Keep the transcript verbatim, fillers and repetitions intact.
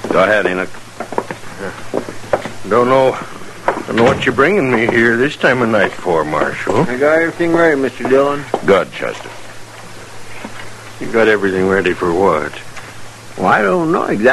Go ahead, Enoch. Don't know, don't know what you're bringing me here this time of night for, Marshal. I got everything ready, Mister Dillon. Good, Chester. You got everything ready for what? Well, I don't know exactly.